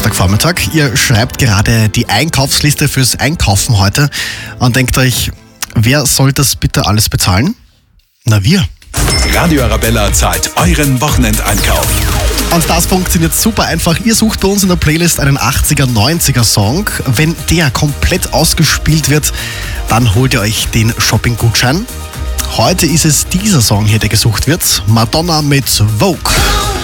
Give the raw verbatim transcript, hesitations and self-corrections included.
Samstagvormittag. Ihr schreibt gerade die Einkaufsliste fürs Einkaufen heute und denkt euch, wer soll das bitte alles bezahlen? Na, wir. Radio Arabella zahlt euren Wochenendeinkauf. Und das funktioniert super einfach. Ihr sucht bei uns in der Playlist einen achtziger, neunziger Song. Wenn der komplett ausgespielt wird, dann holt ihr euch den Shopping-Gutschein. Heute ist es dieser Song hier, der gesucht wird. Madonna mit Vogue.